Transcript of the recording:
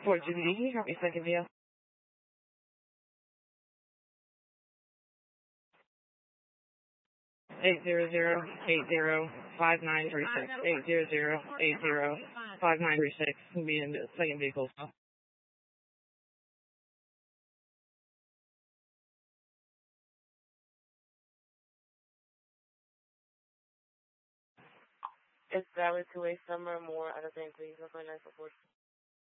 Fort Judy, can you drop me second vehicle? 800-80-5936. 800-80-5936. Can be in the second vehicle. It's valid to a summer more other things, please. No 29 for